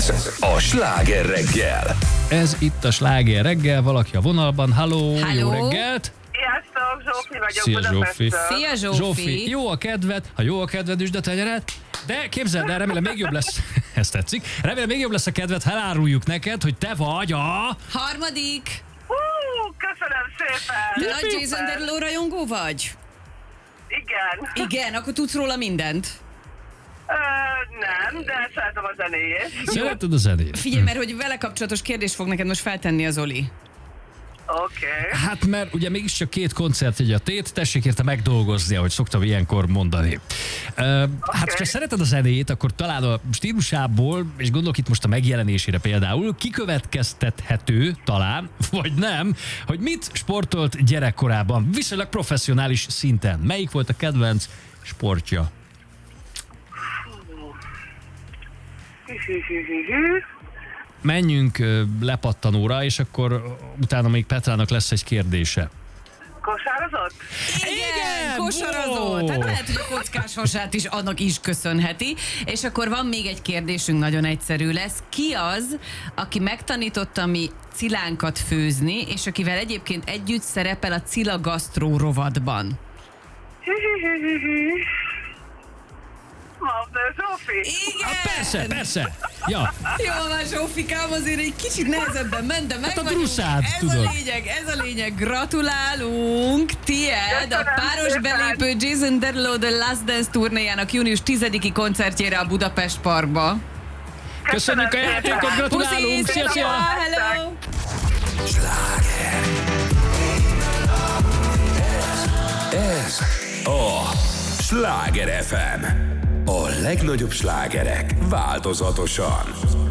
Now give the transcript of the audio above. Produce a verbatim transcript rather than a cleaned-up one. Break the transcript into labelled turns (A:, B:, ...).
A: A Sláger reggel.
B: Ez itt a Sláger reggel, valaki a vonalban. Halló,
C: Halló.
B: jó reggelt!
D: Sziasztok, Zsófi vagyok
B: Szia, Zsófi.
D: Budapestről.
C: Szia, Zsófi.
B: Zsófi, jó a kedved, ha jó a kedved, üsd a tenyeret, de képzeld el, remélem még jobb lesz, ez tetszik, remélem még jobb lesz a kedved, ha eláruljuk neked, hogy te vagy a...
C: Harmadik.
D: Hú, köszönöm szépen.
C: Te nagy Jason Derulo rajongó vagy?
D: Igen.
C: Igen, akkor tudsz róla mindent.
D: Ö, nem, de szeretem a zenéjét.
B: Szereted a zenét?
C: Figyelj, mert hogy vele kapcsolatos kérdést fog neked most feltenni az Oli.
D: Oké. Okay.
B: Hát mert ugye mégiscsak két koncertjegy a tét, tessék érte megdolgozni, ahogy szoktam ilyenkor mondani. Uh, okay. Hát, ha szereted a zenét, akkor talán a stílusából, és gondolok itt most a megjelenésére például, kikövetkeztethető talán, vagy nem, hogy mit sportolt gyerekkorában, viszonylag professzionális szinten. Melyik volt a kedvenc sportja? Menjünk ö, lepattanóra, és akkor utána még Petrának lesz egy kérdése.
D: Kosározott?
C: Igen,
B: Igen,
C: kosarazott.
B: wow.
C: Hát lehet, hogy a kockás hasát is annak is köszönheti. És akkor van még egy kérdésünk, nagyon egyszerű lesz. Ki az, aki megtanította mi cilánkat főzni, és akivel egyébként együtt szerepel a Cilla Gasztró rovatban?
D: Mabner Zsófi?
C: Igen!
B: Hát persze, persze. Ja,
C: Jó van, Zsófikám, azért egy kicsit nehezebben ment, de meg
B: Hát a
C: vagyunk.
B: druszát,
C: Ez
B: tudod.
C: a lényeg, ez a lényeg. Gratulálunk! Tied a
D: Köszönöm
C: páros
D: szépen.
C: belépő Jason Derulo The Last Dance turnéjának június tizediki koncertjére a Budapest Parkba.
B: köszönjük a
D: szépen.
B: játékot, gratulálunk.
C: Puszi,
B: Szia, szia.
C: hello!
A: Sláger. Ez a Sláger ef em. A legnagyobb slágerek változatosan.